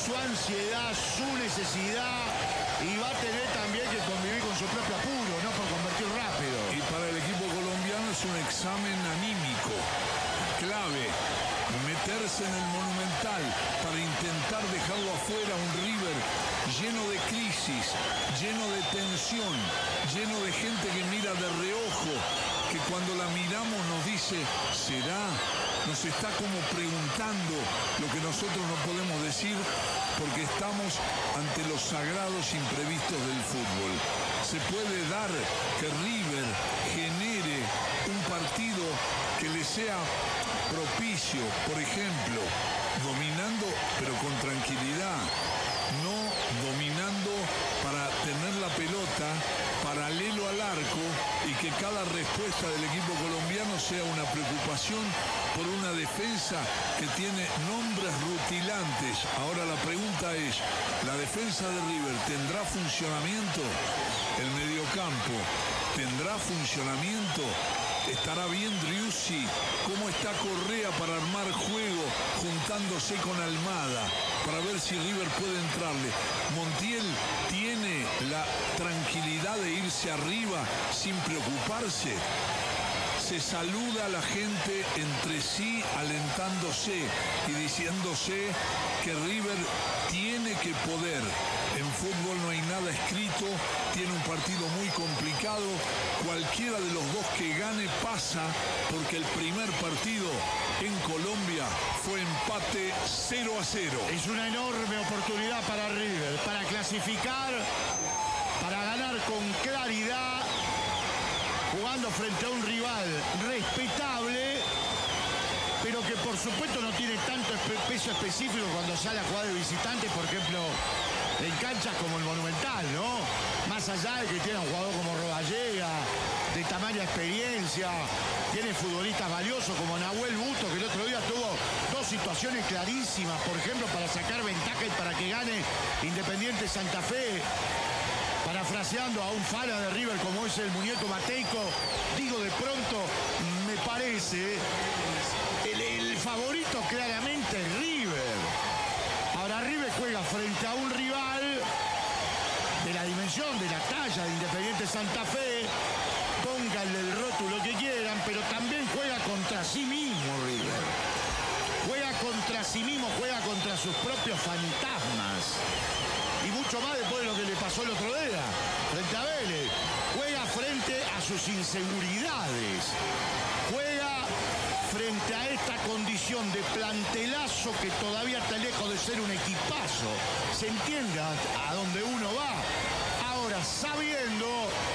su ansiedad, su necesidad, y va a tener también que convivir con su propio apuro, no por convertir rápido. Y para el equipo colombiano es un examen anímico clave meterse en el Monumental para intentar dejarlo afuera, un River lleno de crisis, lleno de tensión, lleno de gente que mira de reojo, que cuando la miramos nos dice, ¿será? Nos está como preguntando lo que nosotros no podemos decir porque estamos ante los sagrados imprevistos del fútbol. Se puede dar que River genere un partido que le sea propicio, por ejemplo, dominando pero con tranquilidad, no dominando para tener la pelota paralelo al arco y que cada respuesta del equipo colombiano sea una preocupación por una defensa que tiene nombres rutilantes. Ahora la pregunta es, ¿la defensa de River tendrá funcionamiento? ¿El mediocampo tendrá funcionamiento? ¿Estará bien Driussi? ¿Cómo está Correa para armar juego juntándose con Almada? Para ver si River puede entrarle. Montiel tiene la tranquilidad de irse arriba sin preocuparse. Se saluda a la gente entre sí alentándose y diciéndose que River tiene que poder. En fútbol no hay nada escrito, tiene un partido muy complicado. Cualquiera de los dos que gane pasa, porque el primer partido en Colombia fue empate 0-0. Es una enorme oportunidad para River, para clasificar, para ganar con claridad, jugando frente a un rival respetable, pero que por supuesto no tiene tanto peso específico cuando sale a jugar de visitante, por ejemplo, en canchas como el Monumental, ¿no? Más allá de que tiene un jugador como Roballega, de tamaña experiencia, tiene futbolistas valiosos como Nahuel Busto, que el otro día tuvo dos situaciones clarísimas, por ejemplo, para sacar ventaja y para que gane Independiente Santa Fe. Parafraseando a un fala de River como es el muñeco Mateico, digo, de pronto me parece el favorito claramente es River. Ahora River juega frente a un rival de la dimensión, de la talla de Independiente Santa Fe, pónganle el rótulo que quieran, pero también juega contra sí mismo River. Juega contra sí mismo, juega contra sus propios fantasmas. Y mucho más después de lo que le pasó el otro día, frente a Vélez. Juega frente a sus inseguridades. Juega frente a esta condición de plantelazo que todavía está lejos de ser un equipazo. Se entiende a dónde uno va. Ahora, sabiendo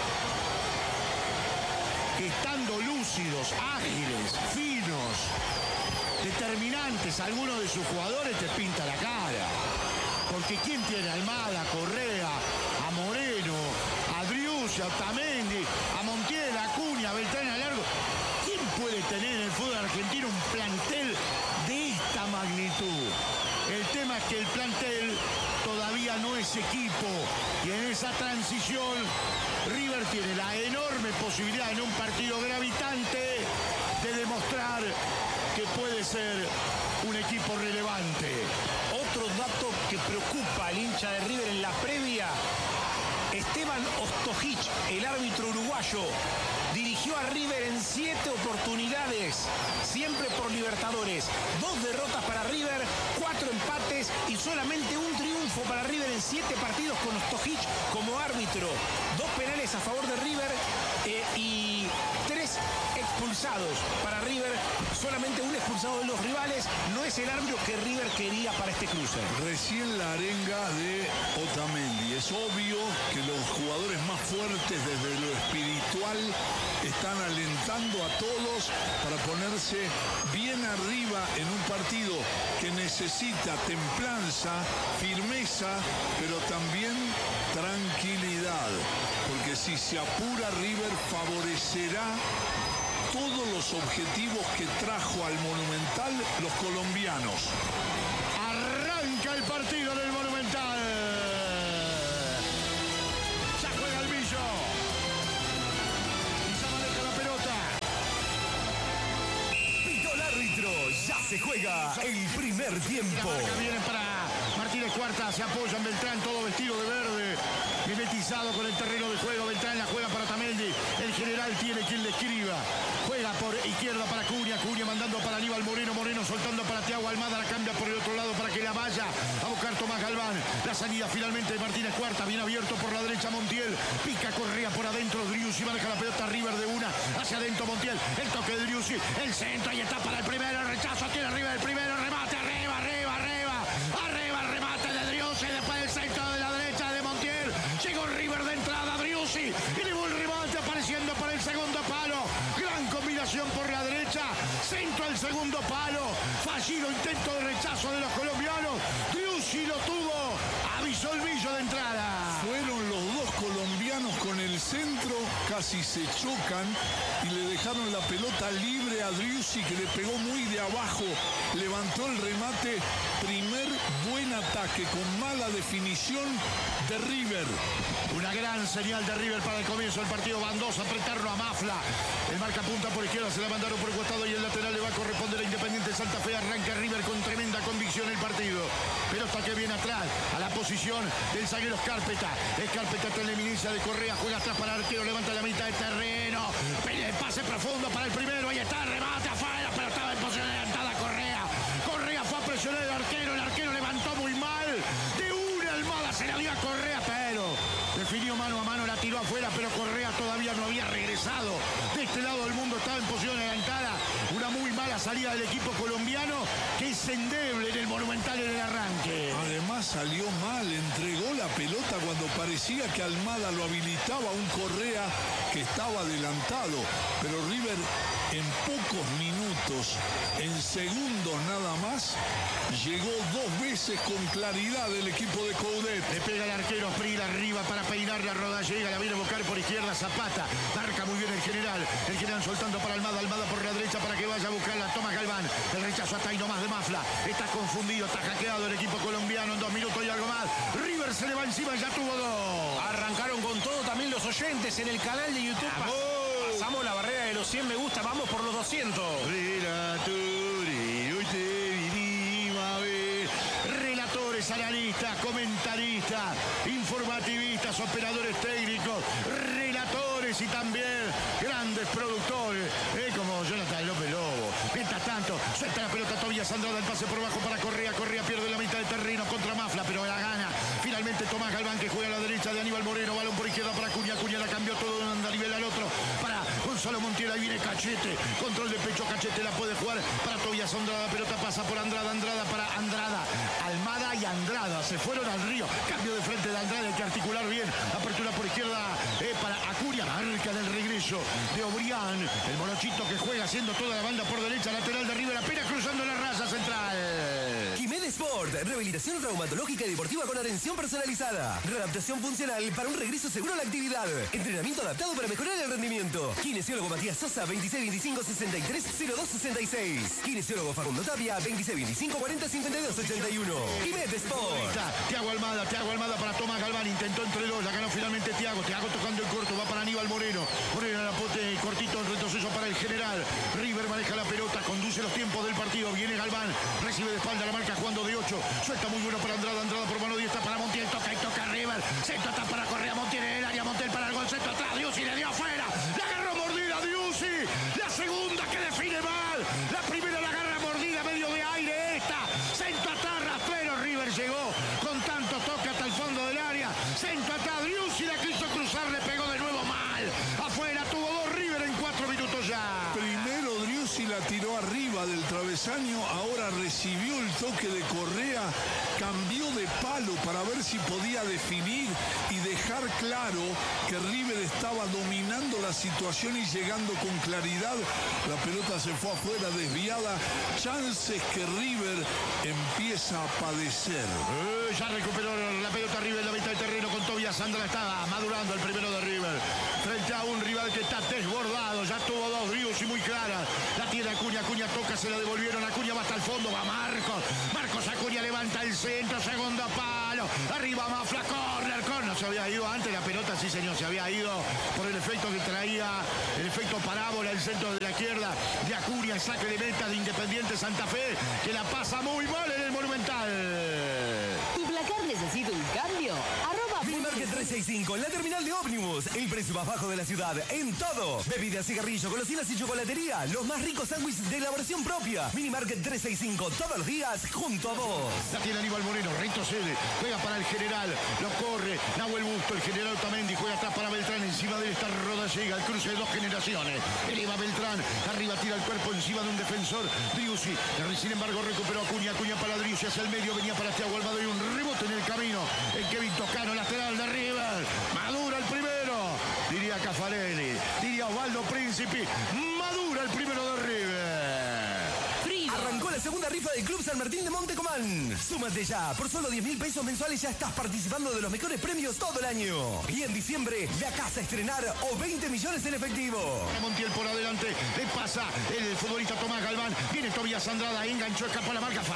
que estando lúcidos, ágiles, finos, determinantes, algunos de sus jugadores te pinta la cara. Porque ¿quién tiene a Almada, a Correa, a Moreno, a Driussi, a Otamendi, a Montiel, a Acuña, a Beltrán, a Largo? ¿Quién puede tener en el fútbol argentino un plantel de esta magnitud? El tema es que el plantel todavía no es equipo. Y en esa transición, River tiene la enorme posibilidad en un partido gravitante de demostrar que puede ser un equipo relevante. Otro dato que preocupa al hincha de River en la previa: Esteban Ostojic, el árbitro uruguayo, dirigió a River en 7 oportunidades, siempre por Libertadores. 2 derrotas para River, 4 empates y solamente un triunfo para River en 7 partidos con Ostojic como árbitro. 2 penales a favor de River y 3 expulsados para River. Solamente un expulsado de los rivales. No es el árbitro que River quería para este cruce. Recién la arenga de Otamendi. Es obvio que los jugadores más fuertes desde lo espiritual están alentando a todos para ponerse bien arriba en un partido que necesita templanza, firmeza, pero también tranquilidad. Porque si se apura, River favorecerá todos los objetivos que trajo al Monumental los colombianos. Arranca el partido del Monumental. Ya juega el Billo. Y ya maneja la pelota. Pitó el árbitro. Ya se juega el primer tiempo. La marca viene para Martínez Cuarta. Cuarta se apoya en Beltrán, todo vestido de verde, mimetizado con el terreno de juego. Beltrán la juega para Tamendi. El general tiene quien le escriba. Juega por izquierda para Cunha. Cunha mandando para Aníbal Moreno. Moreno soltando para Thiago Almada. La cambia por el otro lado para que la vaya a buscar Tomás Galván. La salida finalmente de Martínez Cuarta. Bien abierto por la derecha Montiel. Pica Correa por adentro. Driussi maneja la pelota. River de una. Hacia adentro Montiel. El toque de Driussi. El centro. Y está para el primero. El rechazo. Tiene River el primero. Remate. Arriba, arriba, arriba. Arriba el remate de Driussi. Después del centro de la derecha de Montiel. Llegó River de entrada. Driussi. Y le el remate apareciendo por el segundo palo. Gran combinación por la derecha. Centro al segundo palo. Fallido intento de rechazo de los colombianos. Driussi lo tuvo. Avisó el Millo de entrada. Fueron los dos colombianos con el centro, casi se chocan y le dejaron la pelota libre a Driussi, que le pegó muy de abajo, levantó el remate. Primer buen ataque con mala definición de River. Una gran señal de River para el comienzo del partido. Van dos a apretarlo a Mafla. El marca punta por izquierda, se la mandaron por el costado y el lateral le va a corresponder a Independiente Santa Fe. Arranca River con tremenda convicción el partido. Pelota que viene atrás, a la posición del zaguero Escarpeta. Escarpeta está en la eminencia de Correa, juega atrás para el arquero, levanta la mitad de terreno. El pase profundo para el primero, ahí está, remate afuera, pero estaba en posición adelantada Correa. Correa fue a presionar el arquero levantó muy mal. De una Almada se la dio a Correa, pero definió mano a mano, la tiró afuera, pero Correa todavía no había regresado. De este lado del mundo estaba en posición adelantada. Una muy mala salida del equipo colombiano, que es endeble en el Monumental en el arranque. Además salió mal, entregó la pelota cuando parecía que Almada lo habilitaba a un Correa que estaba adelantado. Pero River en pocos minutos, en segundos nada más, llegó dos veces con claridad el equipo de Coudet. Le pega el arquero Spril arriba para peinar la roda, llega, la viene a buscar por izquierda Zapata. Marca muy bien el general soltando para Almada por la derecha para que vaya a buscarla. Tomás Galván, el rechazo hasta ahí nomás de Mafla. Está confundido, está hackeado el equipo colombiano en 2 minutos y algo más. River se le va encima, ya tuvo dos. Arrancaron con todo también los oyentes en el canal de YouTube. Pasamos la barrera de los 100 me gusta, vamos por los 200. Relatores, analistas, comentaristas, informativistas, operadores técnicos, relatores y también grandes productores, como Jonathan López Lobo. Mientras tanto, suelta la pelota Tobias Andrada, el pase por bajo para Correa. Correa pierde la mitad del terreno contra Mafla, pero la gana. Finalmente Tomás Galván, que juega a la derecha de Aníbal Moreno. Balón por izquierda para Cunha. Cunha la cambió todo de un andarivel al otro. Para Gonzalo Montiel, ahí viene Cachete. Control de pecho, Cachete la puede jugar para Tobias Andrada. Pelota pasa por Andrada. Andrada para Andrada. Almada y Andrada se fueron al río. Cambio de frente de Andrada, hay que articular bien. Apertura por izquierda para Acuña. Marca en el regreso de Obrián. El monochito que juega haciendo toda la banda por derecha. Lateral de River, apenas cruzando la raya central. Jiménez Sport, rehabilitación traumatológica y deportiva con atención personalizada. Readaptación funcional para un regreso seguro a la actividad. Entrenamiento adaptado para mejorar el rendimiento. Kinesiólogo Matías Sosa, 2625-630266. Kinesiólogo Facundo Tapia, 2625-405281. Jiménez Sport. Thiago Almada para Tomás Galván. Intentó entre dos, la ganó finalmente Thiago. Thiago tocando el corto, va para Aníbal Moreno. Moreno la pote cortito, en retroceso para el general. River maneja la pelota, conduce los tiempos del partido. Viene Galván, recibe de espalda la marca jugando de 8. Suelta muy bueno para Andrada. Andrada por mano diestra para Montiel. Toca y toca River. Centro atrás para Correa. Montiel en el área. Montiel para el gol. Centro atrás. Driussi le dio afuera. La agarró mordida Driussi. La segunda que define mal. La primera la agarra mordida medio de aire. Esta. Centro atrás. Rastrero. River llegó con tanto toque hasta el fondo del área. Centro atrás. Driussi la quiso cruzar. Le pegó de nuevo mal. Afuera tuvo dos River en 4 minutos ya. Primero Driussi la tiró arriba del travesaño, ahora recibió el toque de Correa, cambió de palo para ver si podía definir y dejar claro que River estaba dominando la situación y llegando con claridad. La pelota se fue afuera, desviada. Chances que River empieza a padecer. Ya recuperó la pelota River en la mitad del terreno con Tobias Andrada. Estaba madurando el primero de River frente a un rival que está desbordado. Ya tuvo dos Driussi muy claras. La tiene Acuña. Acuña toca, se la devolvieron. Acuña va hasta el fondo. Va Marcos. Marcos Acuña levanta el centro. Segundo palo. Arriba Mafla. Corner. No se había ido antes la pelota. Sí, señor. Se había ido por el efecto que traía. El efecto parábola. El centro de la izquierda de Acuña. El saque de meta de Independiente Santa Fe, que la pasa muy mal en el Monumental. Tu placar ¿Necesito un cambio? Minimarket 365, en la terminal de ómnibus. El precio más bajo de la ciudad, en todo. Bebidas, cigarrillos, golosinas y chocolatería. Los más ricos sándwiches de elaboración propia. Minimarket 365, todos los días, junto a vos. La tiene Aníbal Moreno, retrocede, juega para el general, lo corre, Nahuel Busto, el general Otamendi, juega atrás para Beltrán, encima de esta roda llega el cruce de dos generaciones. Eleva Beltrán, arriba tira el cuerpo encima de un defensor, Driussi. Sin embargo recuperó Acuña para Driussi hacia el medio, venía para Thiago Almada y un rebote en el camino. El Kevin Toscano, lateral de River. Madura el primero, diría Caffarelli, diría Osvaldo Príncipe. Madura el primero de River. Arrancó la segunda rifa del Club San Martín de Montecomán. Súmate ya. Por solo 10.000 pesos mensuales ya estás participando de los mejores premios todo el año. Y en diciembre, la casa a estrenar o 20 millones en efectivo. Montiel por adelante. Le pasa el futbolista Tomás Galván. Viene Tobías Andrada. Enganchó, escapó la marca.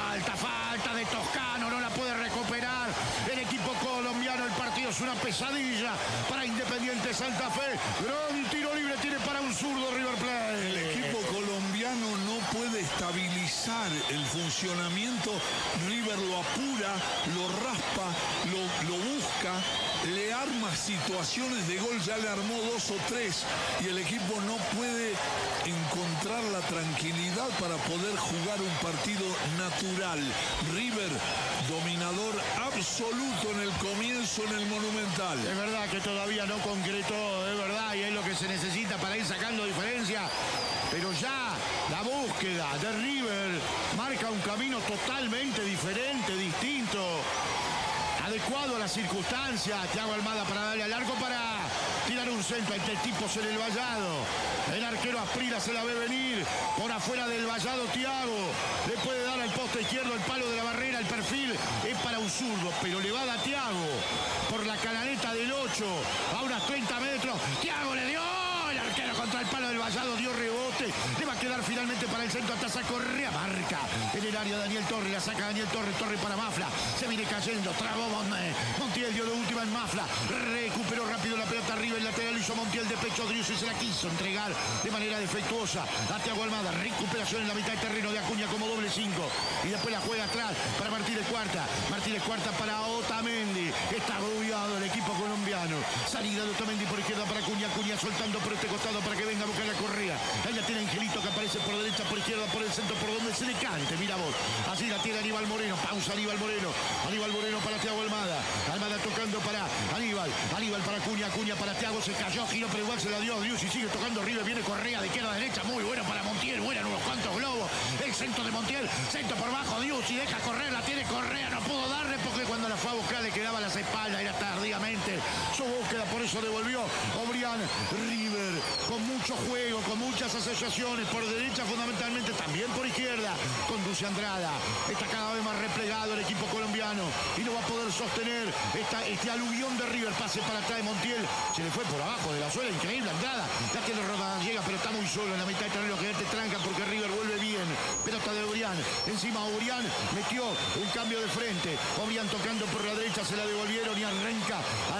Falta de Toscano. No la puede recuperar el equipo colombiano. El partido es una pesadilla para Independiente Santa Fe. Gran tiro libre tiene para un zurdo River Plate. El equipo colombiano no puede estabilizar el funcionamiento. River lo apura, lo raspa, lo busca, le arma situaciones de gol, ya le armó 2 o 3 y el equipo no puede encontrar la tranquilidad para poder jugar un partido natural. River, dominador absoluto en el comienzo en el Monumental. Es verdad que todavía no concretó, es verdad, y es lo que se necesita para ir sacando diferencia. Pero ya la búsqueda de River marca un camino totalmente diferente, distinto, adecuado a las circunstancias. Thiago Almada para darle al arco para tirar un centro. Entre tipos en el vallado. El arquero Asprila se la ve venir. Por afuera del vallado Thiago. Le puede dar al poste izquierdo el palo de la barrera. El perfil es para un zurdo, pero le va a dar Thiago por la canaleta del 8 a unos 30 metros. Thiago le dio. El arquero contra el palo del vallado dio rebote. Le va a quedar finalmente para el centro. Taza Correa marca en el área Daniel Torres. La saca Daniel Torres. Torres para Mafla. Se viene cayendo. Trabó Montiel. Dio de última en Mafla. Recuperó rápido la pelota arriba. El lateral hizo Montiel de pecho. Driussi se la quiso entregar de manera defectuosa a Thiago Almada. Recuperación en la mitad de terreno de Acuña como doble 5. Y después la juega atrás para Martínez Cuarta. Martínez Cuarta para Otamendi. Está agobiado el equipo colombiano. Salida de Otamendi por izquierda para Acuña. Acuña soltando por este costado para que venga a buscar la Correa. Ahí la tiene Angelito que aparece por derecha, por izquierda, por el centro, por donde se le cante. Mira vos. Así la tiene Aníbal Moreno. Pausa Aníbal Moreno. Aníbal Moreno para Thiago Almada. Almada tocando para Aníbal. Aníbal para Acuña. Acuña para Thiago. Se cayó, giró, pero igual se la dio. Driussi sigue tocando arriba. Viene Correa de izquierda a derecha. Muy bueno para Montiel. Buenan unos cuantos globos. El centro de Montiel. Centro por bajo. Driussi deja correr. La tiene Correa. No pudo darle porque cuando la fue a buscar le quedaba las espaldas. Era tardíamente su búsqueda. Por eso devolvió Obrián. River con mucho juego, con muchas asociaciones. Por derecha fundamentalmente, también por izquierda. Conduce Andrada. Está cada vez más replegado el equipo colombiano. Y no va a poder sostener este aluvión de River. Pase para atrás de Montiel. Se le fue por abajo de la suela. Increíble Andrada. Ya que llega, pero está muy solo en la mitad de terreno. Que te tranca porque River vuelve bien. Pelota de Obrián. Encima Obrián metió un cambio de frente. Obrián tocando por la derecha. Se la devolvieron y arranca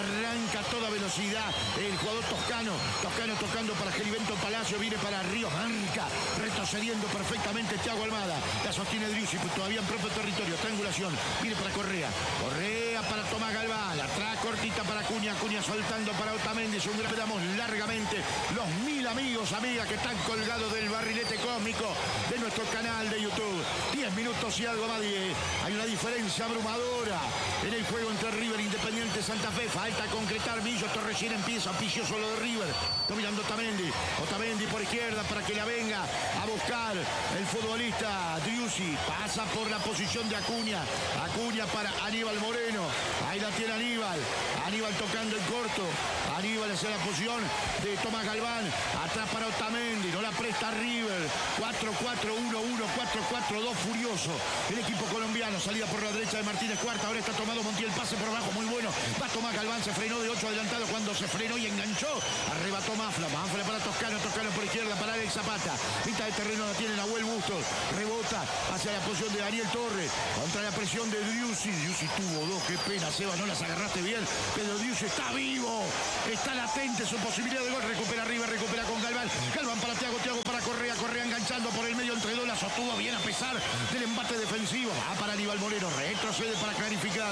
a toda velocidad el jugador Toscano. Toscano tocando para Gelivento Palacio. Viene para Ríos. Marca. Retrocediendo perfectamente Thiago Almada. La sostiene Driussi. Pues todavía en propio territorio. Triangulación. Viene para Correa. Correa para Tomás Galván. Atrás cortita para Acuña. Acuña soltando para Otamendi. Es un gran. Esperamos largamente los 1000 amigos, amigas que están colgados del barrilete cósmico de nuestro canal de YouTube. 10 minutos y algo más. Hay una diferencia abrumadora en el juego entre River e Independiente Santa Fe. Falta concretar. Millo recién empieza. Pichioso lo de River. Dominando Otamendi. Otamendi por izquierda para que la venga a buscar el futbolista Driussi. Pasa por la posición de Acuña. Acuña para Aníbal Moreno. Ahí la tiene Aníbal. Aníbal tocando en corto. Aníbal hacia la posición de Tomás Galván. Atrás para Otamendi. No la presta River. 4-4-1-1. 4-4-2 furioso. El equipo colombiano. Salida por la derecha de Martínez Cuarta. Ahora está tomado Montiel. Pase por abajo. Muy bueno. Va Tomás Galván. Se frenó de 8 adelantado cuando se frenó y enganchó. Arrebató Mafla. Mafla para Toscano. Toscano por izquierda para Alex Zapata. Mitad de terreno la tiene Nahuel Bustos. Rebota hacia la posición de Daniel Torres. Contra la presión de Driussi. Driussi tuvo dos. Qué pena, Seba. No las agarraste bien. Pero Driussi está vivo. Está latente su posibilidad de gol. Recupera arriba. Recupera con Galván. Galván para Thiago. Thiago para Correa. Correa enganchando por el medio entre dos. La sostuvo bien a pesar del embate defensivo. Va para Aníbal Moreno. Retrocede para clarificar.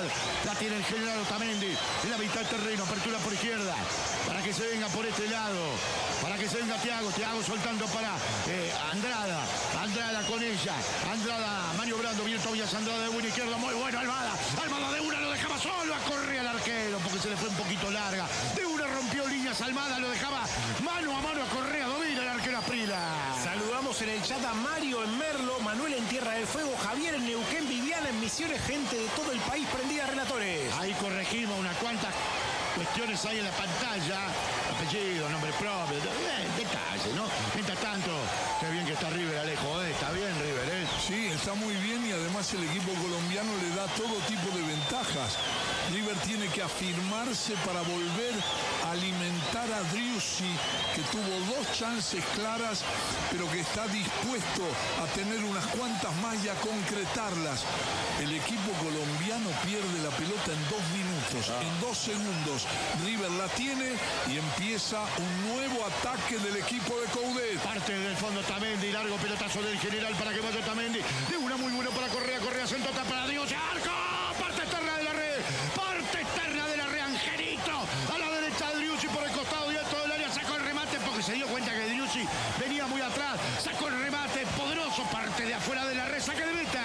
mitad. La tiene el general Otamendi. En la mitad del terreno. Apertura por izquierda. Para que se venga por este lado. Para que se venga Thiago. Thiago soltando para Andrada. Andrada con ella. Andrada maniobrando. Bien Tobias Andrada de buena izquierda. Muy bueno Almada. Almada de una lo dejaba solo a correr al arquero porque se le fue un poquito larga. De una rompió líneas Almada. Lo dejaba mano a mano a Correa. Domina el arquero Asprilla. Saludamos en el chat a Mario en Merlo, Manuel en Tierra del Fuego, Javier en Neuquén, Viviana en Misiones, gente de todo el país prendida, relatores. Ahí corregimos unas cuantas cuestiones ahí en la pantalla. Apellido, nombre propio, detalle, ¿no? Mientras tanto, qué bien que está River, Alejo, está bien River, Sí, está muy bien y además el equipo colombiano le da todo tipo de ventajas. River tiene que afirmarse para volver a alimentar a Driussi, que tuvo 2 chances claras, pero que está dispuesto a tener unas cuantas más y a concretarlas. El equipo colombiano pierde la pelota en 2 minutos, en 2 segundos. River la tiene y empieza un nuevo ataque del equipo de Coudet. Parte del fondo Otamendi, largo pelotazo del general para que vaya Otamendi. De una muy buena para Correa, Correa centro para Driussi, arco, parte externa de la red, parte externa de la red, Angelito, a la derecha de Driussi por el costado directo del área, sacó el remate porque se dio cuenta que Driussi venía muy atrás, sacó el remate poderoso, parte de afuera de la red, saque de meta.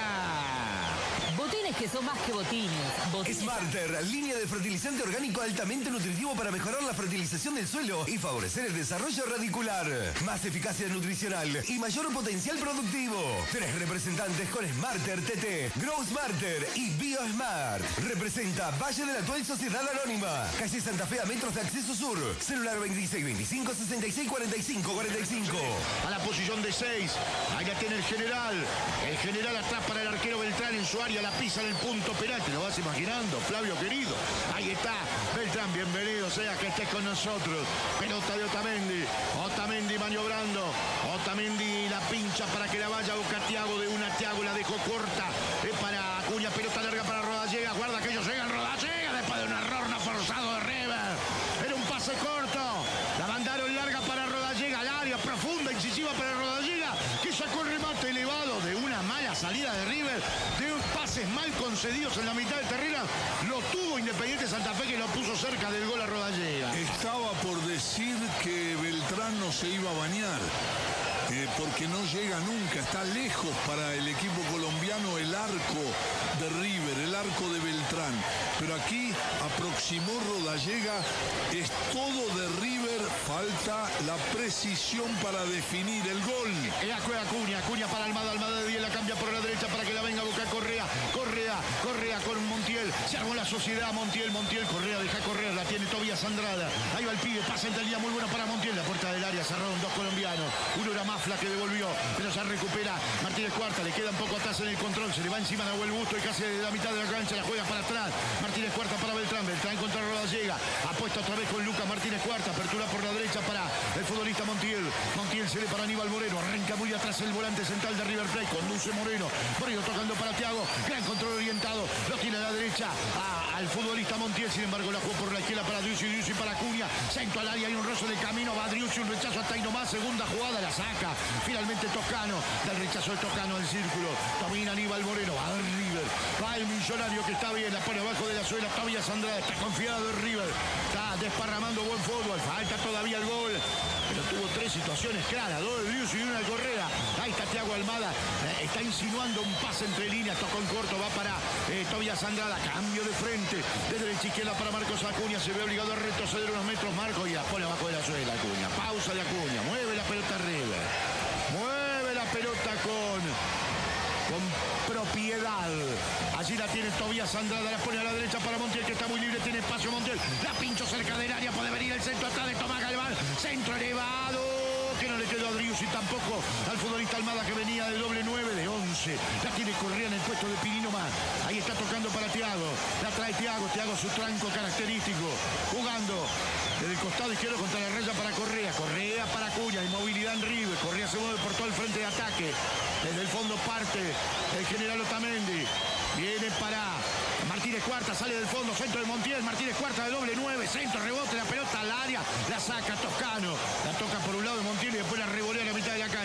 Botines que son más que botines. Smarter, línea de fertilizante orgánico altamente nutritivo para mejorar la fertilización del suelo y favorecer el desarrollo radicular. Más eficacia nutricional y mayor potencial productivo. 3 representantes con Smarter TT, Grow Smarter y BioSmart. Representa Valle de la Actual Sociedad Anónima. Calle Santa Fe a metros de acceso sur. Celular 26 25 66 45 45. A la posición de 6. Ahí la tiene el general. El general atrás para el arquero Beltrán en su área. La pisa en el punto penal. Te lo vas imaginando, Flavio querido. Ahí está Beltrán. Bienvenido sea que estés con nosotros. Pelota de Otamendi. Otamendi maniobrando. Otamendi la pincha para que la vaya a buscar Thiago. De una Thiago la dejó corta. Es para Acuña. Pelota larga para Rodallega. Guarda que ellos llegan. Rodallega después de un error no forzado de River. Era un pase corto. La mandaron larga para Rodallega. Al área profunda, incisiva para Rodallega, que sacó el remate elevado de una mala salida de River. De pases mal concedidos en la mitad del terreno. Lo tuvo Independiente Santa Fe, que lo puso cerca del gol a Rodallega. Estaba por decir que Beltrán no se iba a bañar. Porque no llega nunca, está lejos para el equipo colombiano el arco de River, el arco de Beltrán. Pero aquí aproximó Rodallega, es todo de River, falta la precisión para definir el gol. Acuña para Almada, Almada de 10 la cambia por la derecha para que la venga a buscar Correa. Correa con Montiel, se armó la sociedad, Montiel, Correa deja correr, la tiene Tobias Andrada. Ahí va el pibe, pasa entre el día muy bueno para Montiel, la puerta del área, cerraron 2 colombianos. Uno era Mafla que devolvió, pero se recupera Martínez Cuarta, le queda un poco atrás en el control, se le va encima de Nahuel Busto y casi de la mitad de la cancha la juega para atrás. Martínez Cuarta para Beltrán contra Rodallega, apuesta otra vez con Lucas Martínez Cuarta, apertura por la derecha para el futbolista Montiel se le para Aníbal Moreno, arranca muy atrás el volante central de River Plate, conduce Moreno tocando para Thiago, gran control orientado, lo tiene a la derecha al futbolista Montiel, sin embargo la jugó por la izquierda para Driussi para Acuña, centro al área, hay un rozo de camino, va Driussi, un rechazo hasta ahí nomás, segunda jugada, la saca, finalmente Toscano, del rechazo de Toscano al círculo, domina Aníbal Moreno, va el River, va el Millonario que está bien, la pone abajo de la suela, Tobias Andrada, está confiado el River, está desparramando buen fútbol, falta todavía el gol, pero tuvo 3 situaciones claras, 2 de Driussi y una de Correa, ahí está Thiago Almada, está insinuando un pase entre líneas, tocó en corto, va para Tobias Andrada, cambio de frente, de derecha a izquierda para Marcos Acuña, se ve obligado a retroceder unos metros Marcos y la pone abajo de la suela Acuña, pausa de Acuña, mueve la pelota River, mueve la pelota con propiedad. Allí la tiene Tobias Andrada, la pone a la derecha para Montiel, que está muy libre, tiene espacio Montiel, la pincho cerca del área, puede venir el centro atrás de Tomás Galván, centro elevado, que no le quedó a Driussi tampoco al futbolista Almada, que venía de doble 9 de 11, la tiene Correa en el puesto de Pirino más, ahí está tocando para Thiago, la trae Thiago su tranco característico, jugando desde el costado izquierdo contra la raya para Correa para Acuña, inmovilidad en River, Correa se mueve por todo el frente de ataque, desde el fondo parte el general Otamendi, viene para Martínez Cuarta, sale del fondo, centro de Montiel, Martínez Cuarta de doble 9, centro, rebote, la pelota al área, la saca Toscano, la toca por un lado de Montiel y después la revolea a la mitad de la cancha.